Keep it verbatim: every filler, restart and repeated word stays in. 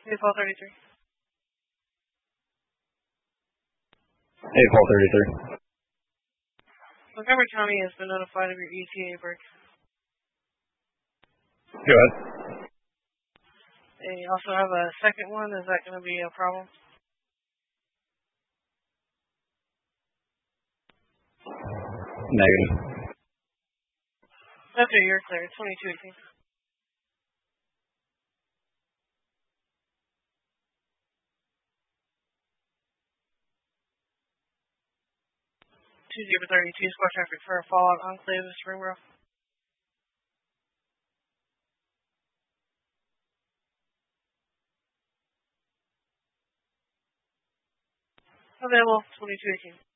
Paul thirty-three. Hey, Paul thirty-three. Montgomery County has been notified of your E T A break. Go ahead. They also have a second one. Is that going to be a problem? Negative. Okay, you're clear. twenty-two eighteen. two zero thirty-two, squad traffic for Fallout Enclave, Springboro. Available, twenty-two eighteen.